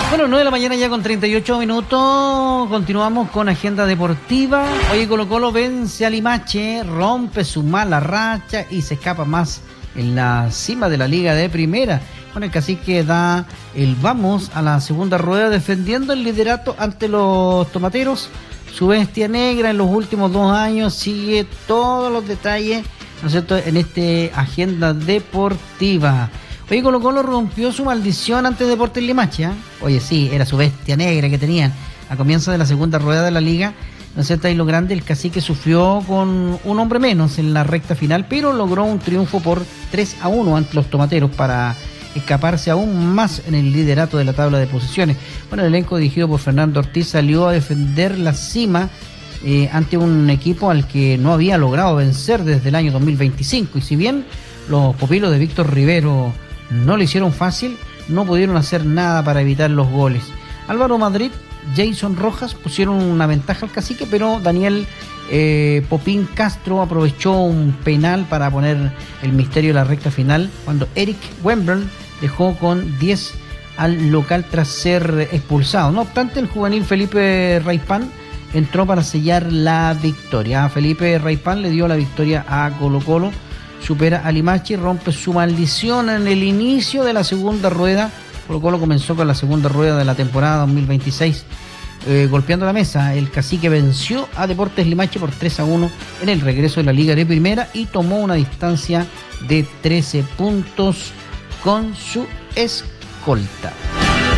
Bueno, 9 de la mañana ya con 38 minutos. Continuamos con agenda deportiva. Hoy Colo-Colo vence a Limache, rompe su mala racha y se escapa más en la cima de la Liga de Primera. Bueno, el Cacique da el vamos a la segunda rueda defendiendo el liderato ante los tomateros. Su bestia negra en los últimos 2 años sigue todos los detalles, ¿no es cierto?, en esta agenda deportiva. Oye, Colo-Colo rompió su maldición ante Deportes Limache, ¿eh? Oye, sí, era su bestia negra que tenían a comienzo de la segunda rueda de la liga, ¿no es cierto? Ahí lo grande, el Cacique sufrió con un hombre menos en la recta final, pero logró un triunfo por 3-1 ante los tomateros para escaparse aún más en el liderato de la tabla de posiciones. Bueno, el elenco dirigido por Fernando Ortiz salió a defender la cima ante un equipo al que no había logrado vencer desde el año 2025, y si bien los pupilos de Víctor Rivero no lo hicieron fácil, no pudieron hacer nada para evitar los goles. Álvaro Madrid, Jason Rojas pusieron una ventaja al Cacique, pero Daniel Popín Castro aprovechó un penal para poner el misterio en la recta final, cuando Eric Wembley dejó con 10 al local tras ser expulsado. No obstante, el juvenil Felipe Raipán entró para sellar la victoria. Felipe Raipán le dio la victoria a Colo-Colo, supera a Limache y rompe su maldición en el inicio de la segunda rueda. Colo-Colo comenzó con la segunda rueda de la temporada 2026 golpeando la mesa. El Cacique venció a Deportes Limache por 3-1 en el regreso de la Liga de Primera y tomó una distancia de 13 puntos con su escolta.